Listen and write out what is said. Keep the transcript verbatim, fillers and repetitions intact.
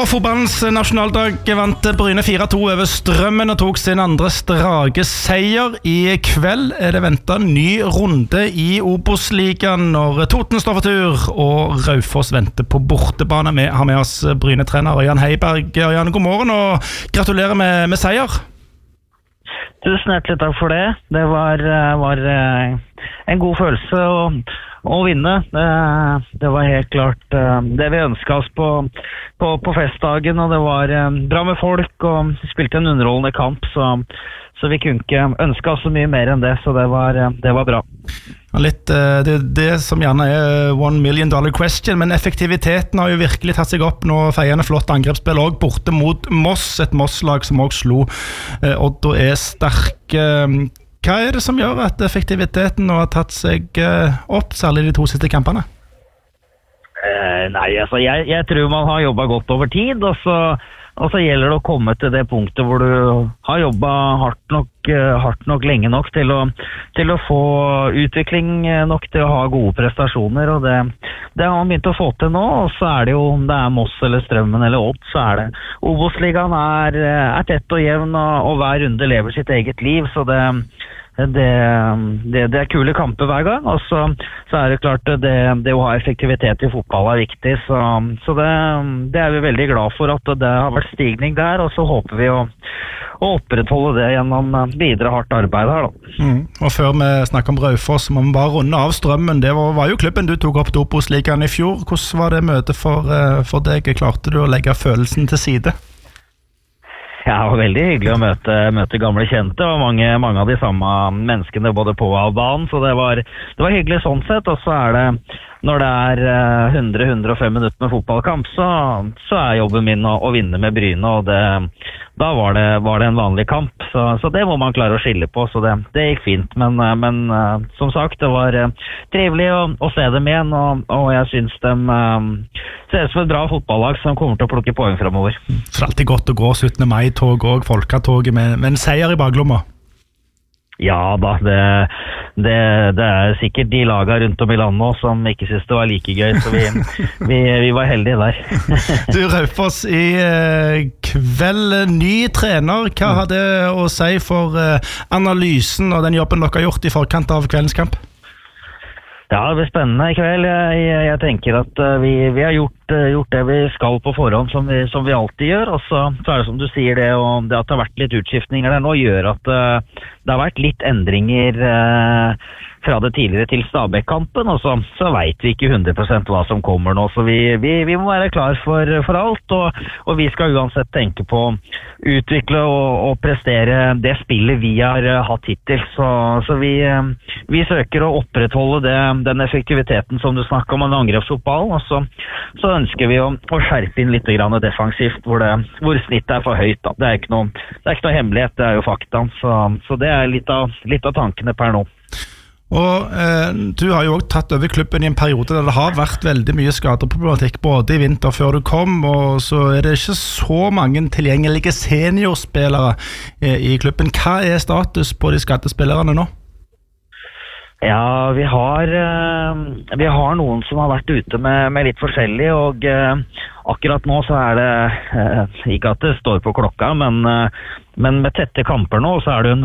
fotballens nasjonaldag vant Bryne fire to over Strømmen og tok sin andre strake seier. I kveld er det ventet ny runde i Obos-ligaen når Toten står for tur, og Raufoss venter på bortebane. Vi har med oss Bryne-trener Ørjan Heiberg. Ørjan, god morgen og gratulerer med, med seier. Tusen hjertelig takk for det. Det var, var en god følelse å, å vinne. Det, det var helt klart det vi ønsket oss på, på, på festdagen, og det var bra med folk, og vi spilte en underholdende kamp, så, så vi kunne ikke ønske oss så mye mer enn det, så det var, det var bra. Litt, det, det som gjerne er one million dollar question, men effektiviteten har jo virkelig tatt seg opp nå. Feiende flott angrepsspill også borte mot Moss, et Moss-lag som også slo eh, Odd og er sterk. Hva er det som gjør at effektiviteten nå har tatt seg eh, opp, særlig de to siste kampene? Eh, nei, altså jeg, jeg tror man har jobbet godt over tid, og så Og så gjelder det å komme til det punktet hvor du har jobbet hardt nok, hardt nok lenge nok til å, til å få utvikling nok til å ha gode prestasjoner, og det, det har man begynt å få til nå. Og så er det jo, om det er Moss eller Strømmen eller Odd, så er det Obos-ligaen er, er tett og jevn, og, og hver runde lever sitt eget liv, så det Det, det, det er kule kamper hver gang, og så, så er det klart det, det å ha effektivitet i fotball er viktig, så, så det, det er vi veldig glad for at det har vært stigning der, og så håper vi å, å opprettholde det gjennom videre hardt arbeid her da. Mm. Og før vi snakker om Raufoss, må vi bare runde av Strømmen. Det var, var jo klubben du tok opp til Obos-ligaen i fjor. Hvordan var det møtet for, for deg? Klarte du å legge følelsen til side? Ja, det var veldig hyggelig å møte, møte gamle kjente, og mange, mange av de samme menneskene både på og av banen, så det var, det var hyggelig sånn sett. Og så er det, når det er hundre til hundre og fem minutter med fotballkamp, så, så er jobben min å, å vinne med Bryne, og det, da var det, var det en vanlig kamp, så, så det må man klare å skille på, så det, det gikk fint. Men, men som sagt, det var trivelig å, å se dem igjen, og, og jeg synes de um, ser ut som et bra fotballag som kommer til å plukke poeng fremover. Så det er alltid godt å gå syttende mai-tog og folketoget med, med en seier i baklomma. Ja da, det, det, det er sikkert de lagene rundt om i landet som ikke synes det var like gøy, så vi, vi, vi var heldige der. Du, Raufoss, i eh, kveld ny trener, hva har det å si for eh, analysen og den jobben dere har gjort i forkant av kveldens kamp? Ja, det blir spennende i kveld. Jeg, jeg, jeg tenker at uh, vi, vi har gjort, uh, gjort det vi skal på forhånd, som vi, som vi alltid gjør. Og så, så er det som du sier det, og det at det har vært litt utskiftninger der nå, gjør at uh, det har vært litt endringer uh, fra det tidligere til Stabæk-kampen, og så, så vet vi ikke hundre prosent hva som kommer nå, så vi, vi, vi må være klar for, for alt, og, og vi skal uansett tenke på å utvikle og, og prestere det spillet vi har uh, hatt hittil, så, så vi, uh, vi søker å opprettholde det, den effektiviteten som du snakker om, en angrepsfotball, og så, så ønsker vi å, å skjerpe inn litt grann defensivt, hvor, det, hvor snittet er for høyt. Da. Det er ikke noe, det er ikke noe hemmelighet, det er jo fakta, så, så det er litt av, litt av tankene per nå. Og eh, du har jo også tatt over klubben i en periode der det har vært veldig mye skadeproblematikk både i vinter før du kom, og så er det ikke så mange tilgjengelige seniorspillere eh, i klubben. Hva er status på de skadespillerne nå? Ja, vi har, uh, vi har noen som har vært ute med, med litt forskjellig, og uh, akkurat nå så er det, uh, ikke at det står på klokka, men, uh, men med tette kamper nå, så er det en